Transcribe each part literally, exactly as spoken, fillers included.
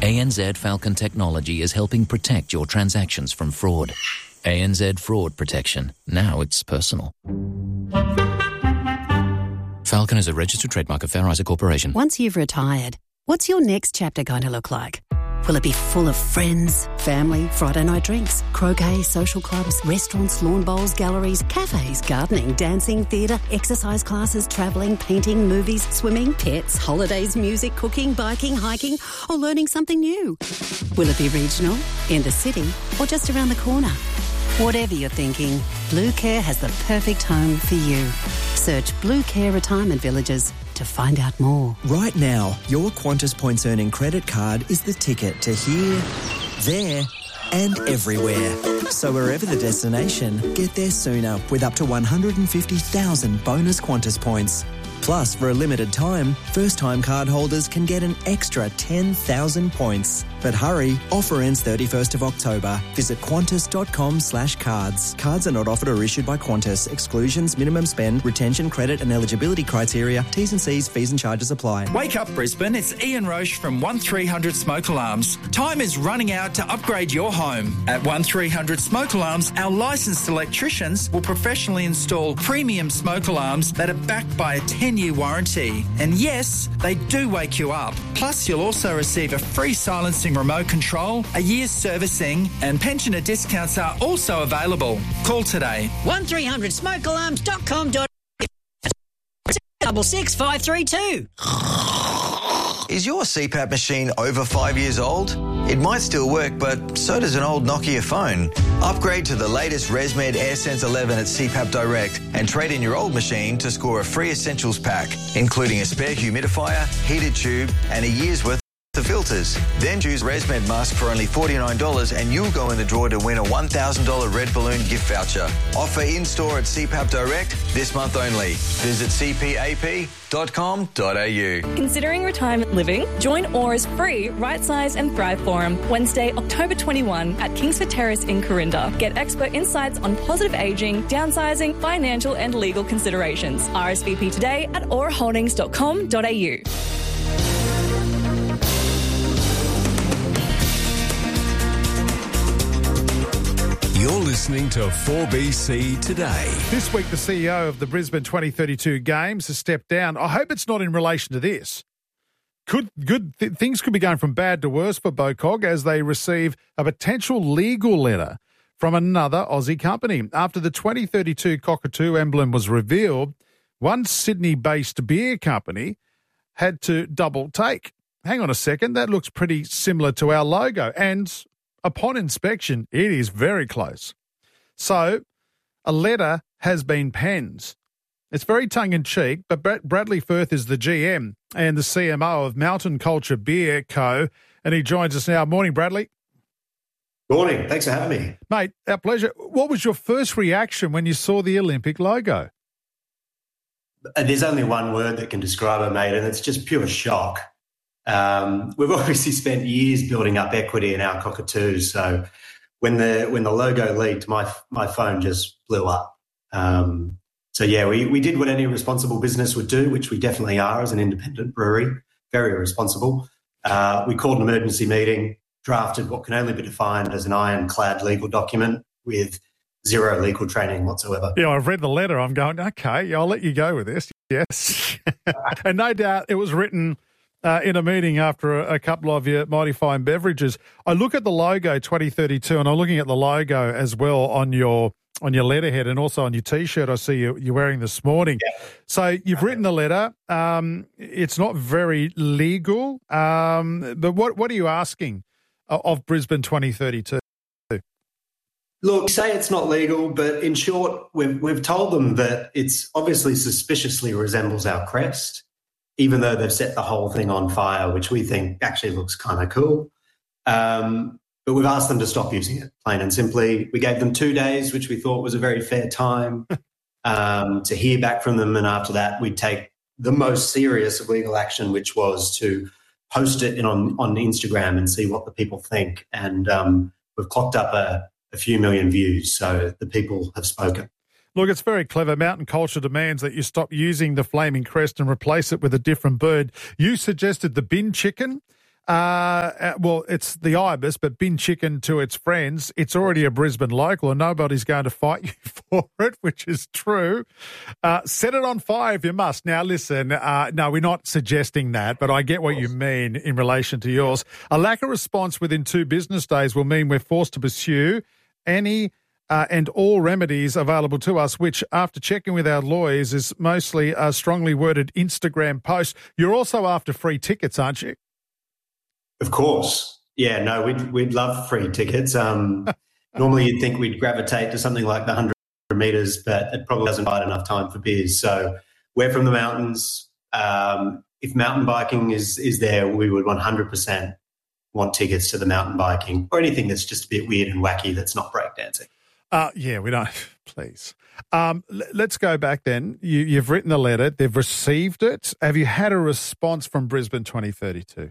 A N Z Falcon technology is helping protect your transactions from fraud. A N Z Fraud Protection. Now it's personal. Falcon is a registered trademark of Fair Isaac Corporation. Once you've retired, what's your next chapter going to look like? Will it be full of friends, family, Friday night drinks, croquet, social clubs, restaurants, lawn bowls, galleries, cafes, gardening, dancing, theatre, exercise classes, travelling, painting, movies, swimming, pets, holidays, music, cooking, biking, hiking, or learning something new? Will it be regional, in the city, or just around the corner? Whatever you're thinking, Blue Care has the perfect home for you. Search Blue Care Retirement Villages to find out more. Right now, your Qantas Points Earning credit card is the ticket to here, there and everywhere. So wherever the destination, get there sooner with up to one hundred fifty thousand bonus Qantas points. Plus, for a limited time, first-time card holders can get an extra ten thousand points. But hurry, offer ends thirty-first of October. Visit qantas.com slash cards. Cards are not offered or issued by Qantas. Exclusions, minimum spend, retention, credit and eligibility criteria, T's and C's, fees and charges apply. Wake up Brisbane, it's Ian Roche from one three hundred Smoke Alarms. Time is running out to upgrade your home. At one three hundred Smoke Alarms, our licensed electricians will professionally install premium smoke alarms that are backed by a ten-year warranty. And yes, they do wake you up. Plus, you'll also receive a free silencing remote control, a year's servicing, and pensioner discounts are also available. Call today. one three hundred smoke alarms dot com dot double six five three two. Is your C PAP machine over five years old? It might still work, but so does an old Nokia phone. Upgrade to the latest ResMed AirSense eleven at C PAP Direct and trade in your old machine to score a free essentials pack, including a spare humidifier, heated tube, and a year's worth of filters. Then choose ResMed mask for only forty-nine dollars and you'll go in the draw to win a one thousand dollars Red Balloon gift voucher. Offer in-store at C PAP Direct this month only. Visit c p a p dot com dot a u. Considering retirement living? Join Aura's free Right Size and Thrive Forum Wednesday, October twenty-first at Kingsford Terrace in Corinda. Get expert insights on positive ageing, downsizing, financial and legal considerations. R S V P today at aura holdings dot com dot a u. You're listening to four B C Today. This week, the C E O of the Brisbane twenty thirty-two Games has stepped down. I hope it's not in relation to this. Could good th- Things could be going from bad to worse for BOCOG as they receive a potential legal letter from another Aussie company. After the twenty thirty-two Cockatoo emblem was revealed, one Sydney-based beer company had to double take. Hang on a second, that looks pretty similar to our logo, and upon inspection, it is very close. So, a letter has been penned. It's very tongue-in-cheek, but Brad- Bradley Firth is the G M and the C M O of Mountain Culture Beer Co., and he joins us now. Morning, Bradley. Morning. Thanks for having me. Mate, our pleasure. What was your first reaction when you saw the Olympic logo? There's only one word that can describe it, mate, and it's just pure shock. Um, we've obviously spent years building up equity in our cockatoos, so when the when the logo leaked, my my phone just blew up. Um, so yeah, we we did what any responsible business would do, which we definitely are as an independent brewery, very responsible. Uh, we called an emergency meeting, drafted what can only be defined as an ironclad legal document with zero legal training whatsoever. Yeah, I've read the letter. I'm going, okay, I'll let you go with this. Yes, and no doubt it was written Uh, in a meeting after a, a couple of your Mighty Fine beverages. I look at the logo twenty thirty-two, and I'm looking at the logo as well on your on your letterhead and also on your T-shirt I see you, you're wearing this morning. Yeah. So you've written the letter. Um, it's not very legal, um, but what what are you asking of Brisbane twenty thirty-two? Look, say it's not legal, but in short, we've we've told them that it's obviously suspiciously resembles our crest, even though they've set the whole thing on fire, which we think actually looks kind of cool. Um, but we've asked them to stop using it, plain and simply. We gave them two days, which we thought was a very fair time um, to hear back from them. And after that, we'd take the most serious of legal action, which was to post it in on, on Instagram and see what the people think. And um, we've clocked up a, a few million views, so the people have spoken. Look, it's very clever. Mountain Culture demands that you stop using the flaming crest and replace it with a different bird. You suggested the bin chicken. Uh, well, it's the Ibis, but bin chicken to its friends. It's already a Brisbane local and nobody's going to fight you for it, which is true. Uh, set it on fire if you must. Now, listen, uh, no, we're not suggesting that, but I get what you mean in relation to yours. A lack of response within two business days will mean we're forced to pursue any uh, and all remedies available to us, which, after checking with our lawyers, is mostly a strongly worded Instagram post. You're also after free tickets, aren't you? Of course. Yeah, no, we'd, we'd love free tickets. Um, normally you'd think we'd gravitate to something like the one hundred metres, but it probably doesn't bide enough time for beers. So we're from the mountains. Um, if mountain biking is, is there, we would one hundred percent want tickets to the mountain biking or anything that's just a bit weird and wacky that's not breakdancing. Uh, yeah, we don't. Please. Um, l- let's go back then. You, you've written the letter. They've received it. Have you had a response from Brisbane twenty thirty-two?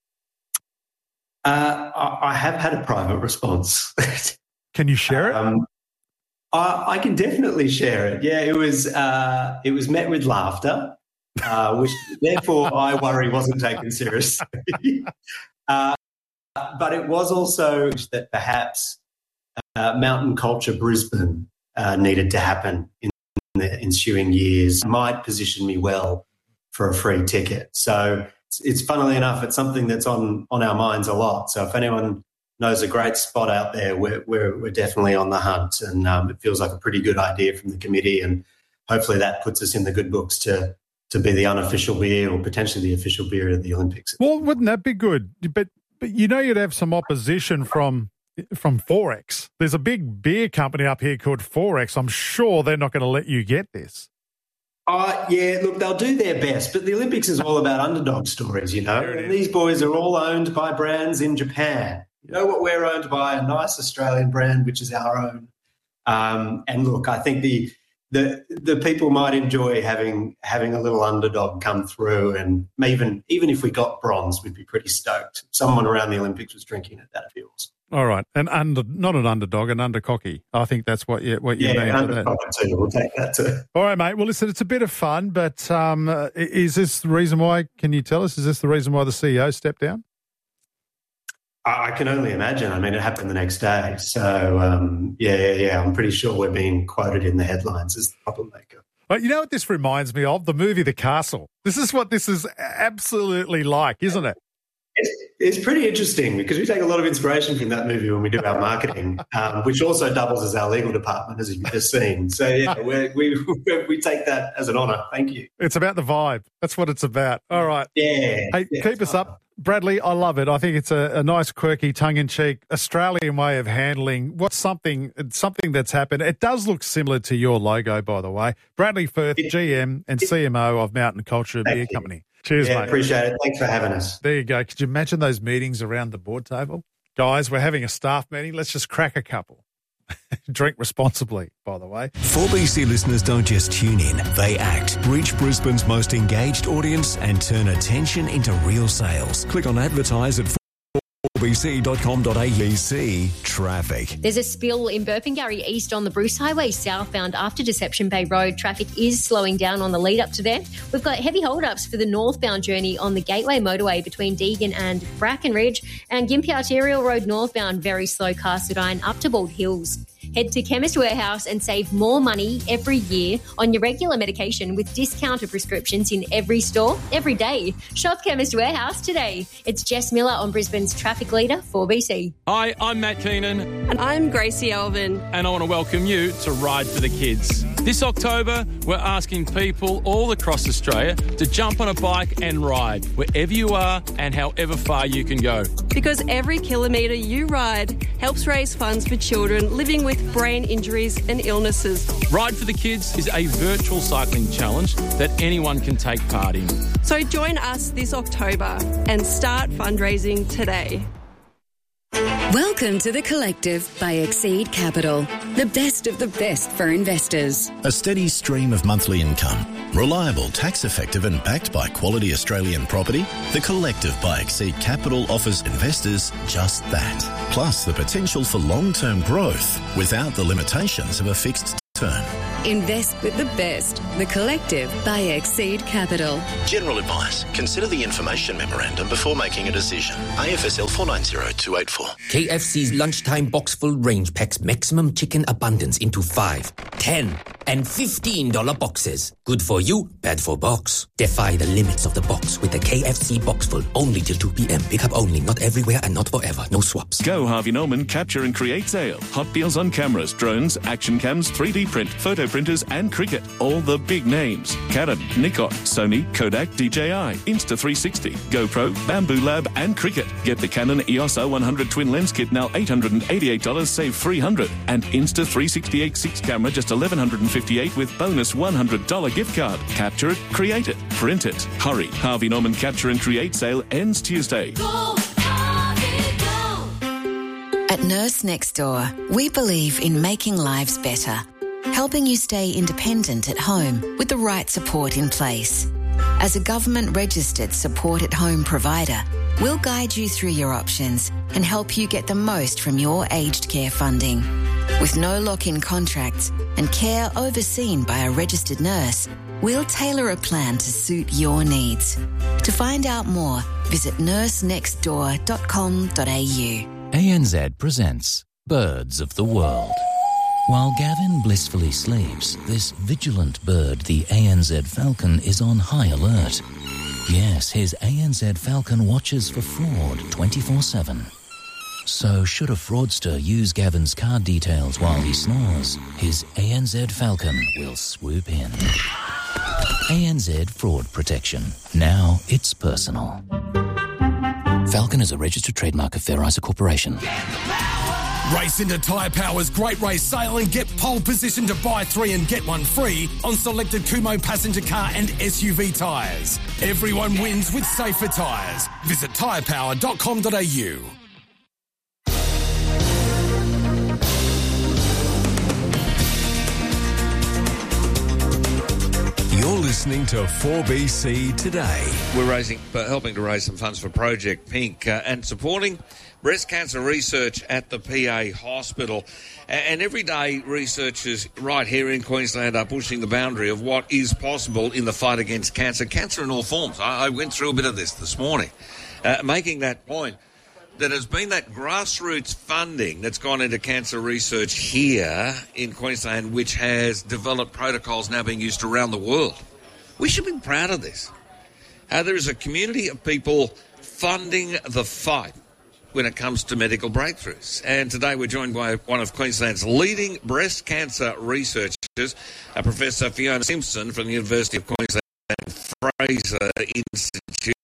Uh, I, I have had a private response. Can you share it? Um, I, I can definitely share it. Yeah, it was uh, it was met with laughter, uh, which therefore I worry wasn't taken seriously. uh, but it was also that perhaps uh, Mountain Culture Brisbane uh, needed to happen in the ensuing years. It might position me well for a free ticket. So it's, it's funnily enough, it's something that's on, on our minds a lot. So if anyone knows a great spot out there, we're we're, we're definitely on the hunt, and um, it feels like a pretty good idea from the committee, and hopefully that puts us in the good books to to be the unofficial beer or potentially the official beer of the Olympics. Well, wouldn't that be good? But but you know you'd have some opposition from from Forex. There's a big beer company up here called Forex. I'm sure they're not going to let you get this. Uh, yeah, look, they'll do their best, but the Olympics is all about underdog stories, you know. And these boys are all owned by brands in Japan. You know what we're owned by? A nice Australian brand, which is our own. Um, and look, I think the the the people might enjoy having having a little underdog come through, and even even if we got bronze, we'd be pretty stoked. Someone around the Olympics was drinking it. That feels. All right, and under, not an underdog, an undercocky. I think that's what you what you yeah, mean. Yeah, undercocky too. We'll take that too. All right, mate. Well, listen, it's a bit of fun, but um, uh, is this the reason why? Can you tell us? Is this the reason why the C E O stepped down? I, I can only imagine. I mean, it happened the next day. So um, yeah, yeah, yeah. I'm pretty sure we're being quoted in the headlines as the problem maker. Well, you know what this reminds me of? The movie The Castle. This is what this is absolutely like, isn't it? It's, it's pretty interesting because we take a lot of inspiration from that movie when we do our marketing, um, which also doubles as our legal department, as you've just seen. So, yeah, we're, we we take that as an honour. Thank you. It's about the vibe. That's what it's about. All right. Yeah. Hey, yeah, keep us up. Bradley, I love it. I think it's a, a nice, quirky, tongue-in-cheek Australian way of handling what's something something that's happened. It does look similar to your logo, by the way. Bradley Firth, it, G M and it, C M O of Mountain Culture Beer you. Company. Cheers, yeah, mate. Appreciate it. Thanks for having us. There you go. Could you imagine those meetings around the board table? Guys, we're having a staff meeting. Let's just crack a couple. Drink responsibly, by the way. four B C listeners don't just tune in, they act. Reach Brisbane's most engaged audience and turn attention into real sales. Click on advertise at four b c dot com dot a u. See traffic. There's a spill in Burpengary East on the Bruce Highway southbound after Deception Bay Road. Traffic is slowing down on the lead up to there. We've got heavy hold-ups for the northbound journey on the Gateway Motorway between Deagon and Brackenridge, and Gympie Arterial Road northbound, very slow Carsedine up to Bald Hills. Head to Chemist Warehouse and save more money every year on your regular medication with discounted prescriptions in every store, every day. Shop Chemist Warehouse today. It's Jess Miller on Brisbane's traffic leader, four B C. Hi, I'm Matt Keenan. And I'm Gracie Alvin. And I want to welcome you to Ride for the Kids. This October, we're asking people all across Australia to jump on a bike and ride wherever you are and however far you can go. Because every kilometre you ride helps raise funds for children living with brain injuries and illnesses. Ride for the Kids is a virtual cycling challenge that anyone can take part in. So join us this October and start fundraising today. Welcome to The Collective by Exceed Capital, the best of the best for investors. A steady stream of monthly income, reliable, tax-effective and backed by quality Australian property, The Collective by Exceed Capital offers investors just that. Plus the potential for long-term growth without the limitations of a fixed term. Invest with the best. The Collective by Exceed Capital. General advice. Consider the information memorandum before making a decision. A F S L four nine zero two eight four. K F C's lunchtime box full range packs maximum chicken abundance into five, ten, and fifteen dollar boxes. Good for you, bad for box. Defy the limits of the box with the K F C box full only till two p.m. Pick up only, not everywhere and not forever. No swaps. Go Harvey Norman Capture and Create sale. Hot deals on cameras, drones, action cams, three D print, photo printers and cricket. All the big names. Canon, Nikon, Sony, Kodak, D J I, Insta three sixty, GoPro, Bamboo Lab and Cricut. Get the Canon E O S O one hundred twin lens kit now eight hundred eighty-eight dollars, save three hundred dollars. And Insta three sixty-eight six camera just eleven fifty-eight with bonus one hundred dollars gift card. Capture it, create it, print it. Hurry. Harvey Norman Capture and Create sale ends Tuesday. Go, Harvey, go. At Nurse Next Door, we believe in making lives better, helping you stay independent at home with the right support in place. As a government-registered support-at-home provider, we'll guide you through your options and help you get the most from your aged care funding. With no lock-in contracts and care overseen by a registered nurse, we'll tailor a plan to suit your needs. To find out more, visit nurse next door dot com dot a u. A N Z presents Birds of the World. While Gavin blissfully sleeps, this vigilant bird, the A N Z falcon, is on high alert. Yes, his A N Z falcon watches for fraud twenty-four seven. So should a fraudster use Gavin's card details while he snores, his A N Z falcon will swoop in. A N Z Fraud Protection. Now it's personal. Falcon is a registered trademark of Fair Isa Corporation. Race into Tyre Power's Great Race Sale and get pole position to buy three and get one free on selected Kumho passenger car and S U V tyres. Everyone wins with safer tyres. Visit tyre power dot com dot a u. You're listening to four B C Today. We're raising, uh, helping to raise some funds for Project Pink uh, and supporting breast cancer research at the P A Hospital. And every day, researchers right here in Queensland are pushing the boundary of what is possible in the fight against cancer. Cancer in all forms. I, I went through a bit of this this morning, uh, making that point that has been that grassroots funding that's gone into cancer research here in Queensland, which has developed protocols now being used around the world. We should be proud of this. Uh, there is a community of people funding the fight when it comes to medical breakthroughs. And today we're joined by one of Queensland's leading breast cancer researchers, uh, Professor Fiona Simpson from the University of Queensland Fraser Institute.